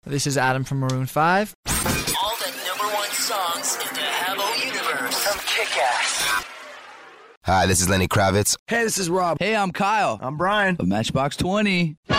This is Adam from Maroon 5. All the #1 songs in the Habbo universe from Kick-Ass. Hi, this is Lenny Kravitz. Hey, this is Rob. Hey, I'm Kyle. I'm Brian. Of Matchbox 20.